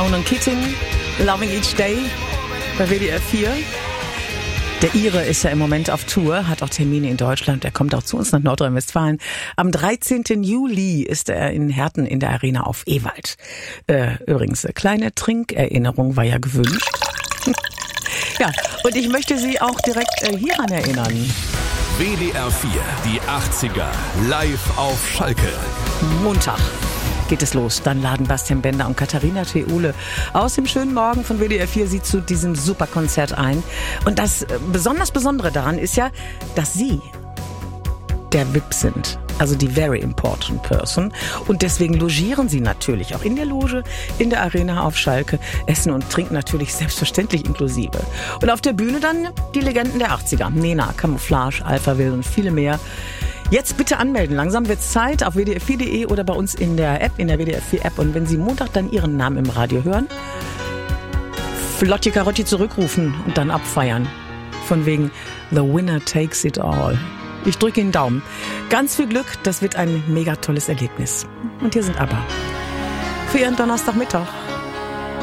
Ronan Keating, Loving Each Day bei WDR 4. Der Ire ist ja im Moment auf Tour, hat auch Termine in Deutschland. Er kommt auch zu uns nach Nordrhein-Westfalen. Am 13. Juli ist er in Herten in der Arena auf Ewald. Übrigens, eine kleine Trinkerinnerung war ja gewünscht. Ja, und ich möchte Sie auch direkt hieran erinnern. WDR 4, die 80er, live auf Schalke. Montag geht es los. Dann laden Bastian Bender und Katharina Theule aus dem schönen Morgen von WDR 4 Sie zu diesem Superkonzert ein. Und das besonders Besondere daran ist ja, dass Sie der VIP sind. Also die very important person. Und deswegen logieren Sie natürlich auch in der Loge, in der Arena auf Schalke. Essen und Trinken natürlich selbstverständlich inklusive. Und auf der Bühne dann die Legenden der 80er. Nena, Camouflage, Alphaville und viele mehr. Jetzt bitte anmelden. Langsam wird's Zeit auf wdr4.de oder bei uns in der App, in der WDR 4 App. Und wenn Sie Montag dann Ihren Namen im Radio hören, Flotti Carotti zurückrufen und dann abfeiern. Von wegen The Winner Takes It All. Ich drücke Ihnen Daumen. Ganz viel Glück, das wird ein mega tolles Erlebnis. Und hier sind ABBA. Für Ihren Donnerstagmittag.